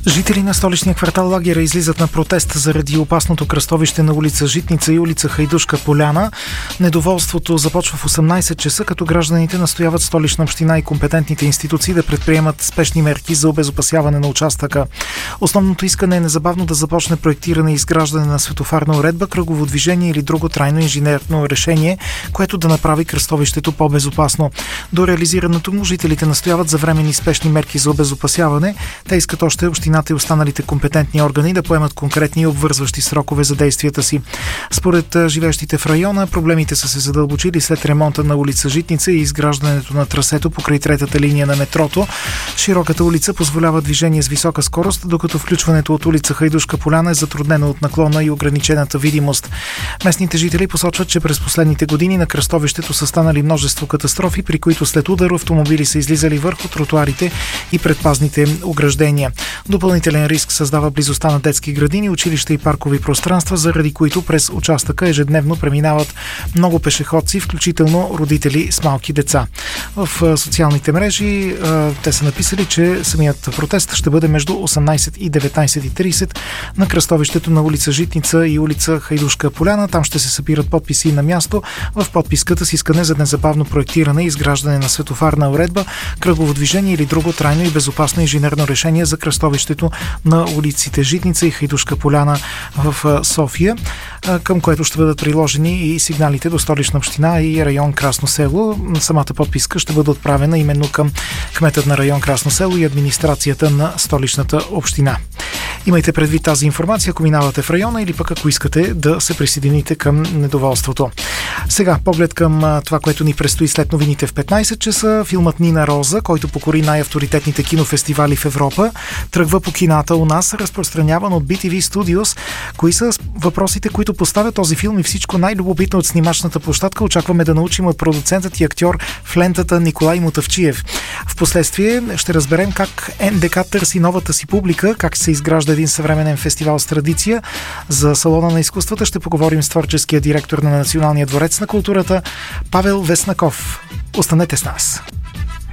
Жители на столичния квартал Лагера излизат на протест заради опасното кръстовище на улица Житница и улица Хайдушка поляна. Недоволството започва в 18 часа, като гражданите настояват Столична община и компетентните институции да предприемат спешни мерки за обезопасяване на участъка. Основното искане е незабавно да започне проектиране и изграждане на светофарна уредба, кръгово движение или друго трайно инженерно решение, което да направи кръстовището по-безопасно. До реализирането му жителите настояват за временни спешни мерки за обезопасяване. Те искат още общината и останалите компетентни органи да поемат конкретни и обвързващи срокове за действията си. Според живеещите в района, проблемите са се задълбочили след ремонта на улица Житница и изграждането на трасето покрай третата линия на метрото. Широката улица позволява движение с висока скорост, докато включването от улица Хайдушка поляна е затруднено от наклона и ограничената видимост. Местните жители посочват, че през последните години на кръстовището са станали множество катастрофи, при които след удар автомобили са излизали върху тротуарите и предпазните ограждения. Допълнителен риск създава близостта на детски градини, училища и паркови пространства, заради които през участъка ежедневно преминават много пешеходци, включително родители с малки деца. В социалните мрежи те са написали, че самият протест ще бъде между 18 и 19:30 на кръстовището на улица Житница и улица Хайдушка поляна. Там ще се събират подписи на място. В подписката с искане за незабавно проектиране и изграждане на светофарна уредба, кръгово движение или друго трайно и безопасно инженерно решение за кръстовището на улиците Житница и Хайдушка поляна в София, към което ще бъдат приложени и сигналите до Столична община и район Красно село. Самата подписка ще бъде отправена именно към кметът на район Красно село и администрацията на Столичната община. Имайте предвид тази информация, ако минавате в района или пък ако искате да се присъедините към недоволството. Сега поглед към това, което ни предстои след новините в 15 часа. Филмът Нина Роза, който покори най-авторитетните кинофестивали в Европа, тръгва по кината у нас, разпространяван от BTV Studios. Кои са въпросите, които поставя този филм и всичко най-любопитно от снимачната площадка, очакваме да научим от продуцентът и актьор в лентата Николай Мутавчиев. Впоследствие ще разберем как НДК търси новата си публика, как се изгражда един съвременен фестивал с традиция. За Салона на изкуствата ще поговорим с творческия директор на Националния дворец на културата Павел Веснаков. Останете с нас!